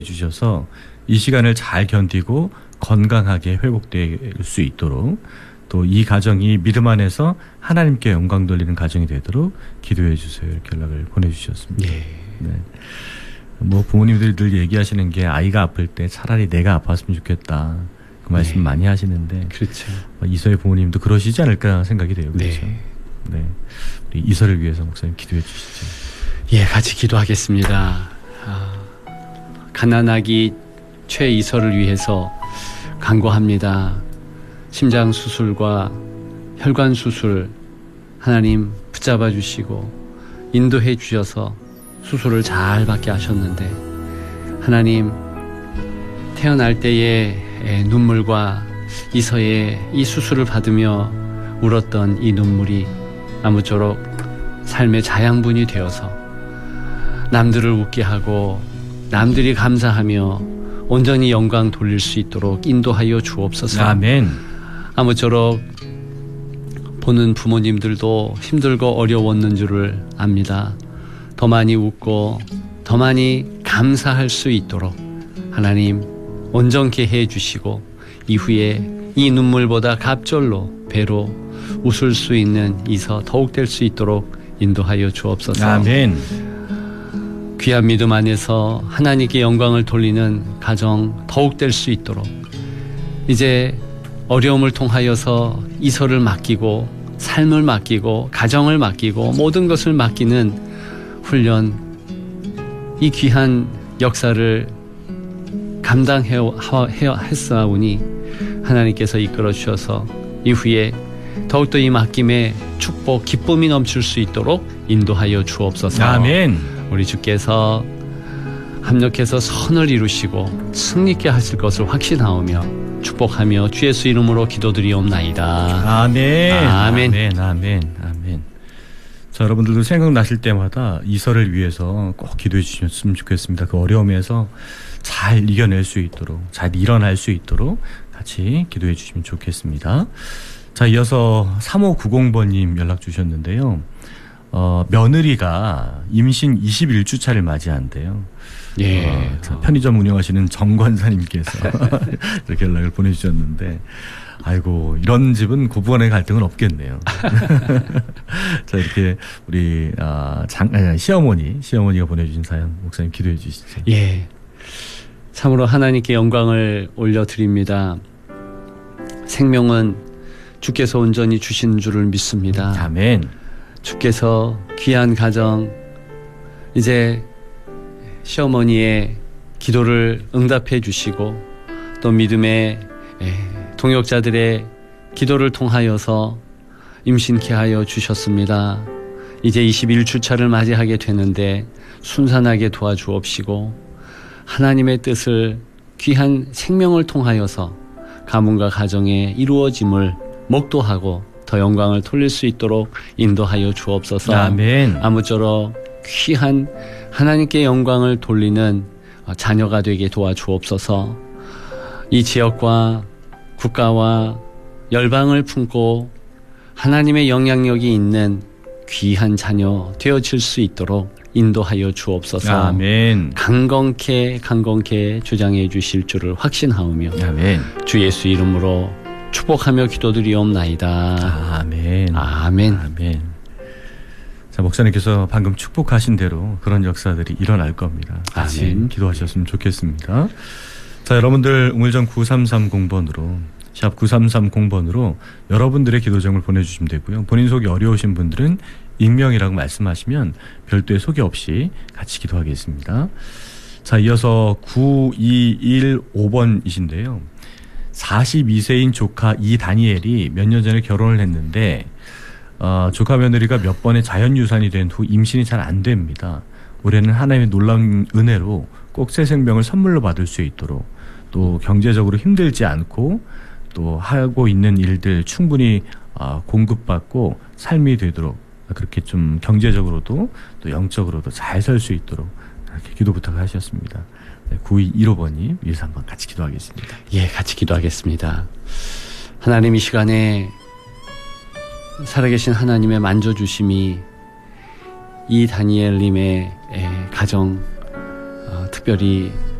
주셔서 이 시간을 잘 견디고 건강하게 회복될 수 있도록 또 이 가정이 믿음 안에서 하나님께 영광 돌리는 가정이 되도록 기도해 주세요. 이렇게 연락을 보내주셨습니다. 예. 네. 뭐 부모님들이 늘 얘기하시는 게 아이가 아플 때 차라리 내가 아팠으면 좋겠다. 그 말씀 네. 많이 하시는데 그렇죠. 이서의 부모님도 그러시지 않을까 생각이 돼요. 그렇죠? 네. 네. 우리 이서를 위해서 목사님 기도해 주시죠. 예, 같이 기도하겠습니다. 가난아기 최이서를 위해서 간구합니다. 심장 수술과 혈관 수술 하나님 붙잡아 주시고 인도해 주셔서 수술을 잘 받게 하셨는데 하나님 태어날 때의 눈물과 이서의 이 수술을 받으며 울었던 이 눈물이 아무쪼록 삶의 자양분이 되어서 남들을 웃게 하고 남들이 감사하며 온전히 영광 돌릴 수 있도록 인도하여 주옵소서. 아멘. 아무쪼록 보는 부모님들도 힘들고 어려웠는 줄을 압니다. 더 많이 웃고 더 많이 감사할 수 있도록 하나님 온전케 해주시고 이후에 이 눈물보다 갑절로 배로 웃을 수 있는 이서 더욱 될 수 있도록 인도하여 주옵소서. 아멘. 귀한 믿음 안에서 하나님께 영광을 돌리는 가정 더욱 될 수 있도록 이제 어려움을 통하여서 이서를 맡기고 삶을 맡기고 가정을 맡기고 모든 것을 맡기는 훈련 이 귀한 역사를 감당했사오니 하나님께서 이끌어 주셔서 이후에 더욱더 이 맡김에 축복 기쁨이 넘칠 수 있도록 인도하여 주옵소서. 아멘. 우리 주께서 합력해서 선을 이루시고 승리케 하실 것을 확신하오며 축복하며 주 예수 이름으로 기도드리옵나이다. 아멘. 아멘. 아멘. 아멘. 아멘. 자, 여러분들도 생각나실 때마다 이서를 위해서 꼭 기도해 주셨으면 좋겠습니다. 그 어려움에서 잘 이겨낼 수 있도록, 잘 일어날 수 있도록 같이 기도해 주시면 좋겠습니다. 자, 이어서 3590번님 연락 주셨는데요. 며느리가 임신 21주 차를 맞이한대요. 예. 편의점 운영하시는 정관사님께서 이렇게 연락을 보내주셨는데, 아이고, 이런 집은 고부간의 갈등은 없겠네요. 자, 이렇게 우리 시어머니가 보내주신 사연 목사님 기도해 주시죠. 예. 참으로 하나님께 영광을 올려드립니다. 생명은 주께서 온전히 주신 줄을 믿습니다. 아멘. 주께서 귀한 가정 이제 시어머니의 기도를 응답해 주시고 또 믿음의 동역자들의 기도를 통하여서 임신케 하여 주셨습니다. 이제 21주차를 맞이하게 되는데 순산하게 도와주옵시고 하나님의 뜻을 귀한 생명을 통하여서 가문과 가정에 이루어짐을 목도하고 더 영광을 돌릴 수 있도록 인도하여 주옵소서. 아멘. 아무쪼록 귀한 하나님께 영광을 돌리는 자녀가 되게 도와주옵소서. 이 지역과 국가와 열방을 품고 하나님의 영향력이 있는 귀한 자녀 되어질 수 있도록 인도하여 주옵소서. 아멘. 강건케 주장해 주실 줄을 확신하오며 아멘. 주 예수 이름으로 축복하며 기도드리옵나이다. 아멘. 아멘. 아멘. 자, 목사님께서 방금 축복하신 대로 그런 역사들이 일어날 겁니다. 같이 아멘. 기도하셨으면 좋겠습니다. 자, 여러분들 우물정 9330번으로 샵 9330번으로 여러분들의 기도 제목을 보내주시면 되고요. 본인 속이 어려우신 분들은 익명이라고 말씀하시면 별도의 소개 없이 같이 기도하겠습니다. 자, 이어서 9215번이신데요. 42세인 조카 이다니엘이 몇 년 전에 결혼을 했는데 조카 며느리가 몇 번의 자연유산이 된 후 임신이 잘 안 됩니다. 올해는 하나님의 놀라운 은혜로 꼭 새 생명을 선물로 받을 수 있도록 또 경제적으로 힘들지 않고 또 하고 있는 일들 충분히 공급받고 삶이 되도록 그렇게 좀 경제적으로도 또 영적으로도 잘 살 수 있도록 이렇게 기도 부탁을 하셨습니다. 9215번님 위해서 한번 같이 기도하겠습니다. 예, 같이 기도하겠습니다. 하나님 이 시간에 살아계신 하나님의 만져주심이 이 다니엘님의 가정 특별히